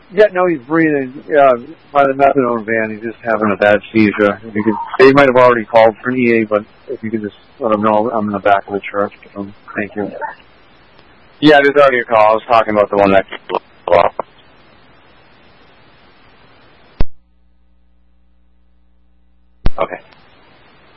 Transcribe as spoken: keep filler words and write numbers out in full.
Yeah, no, he's breathing. Yeah, by the methadone van, he's just having a bad seizure. If you could, they might have already called for an E A, but if you could just let him know I'm in the back of the church. Um, thank you. Yeah, there's already a call. I was talking about the one that blew off. Okay.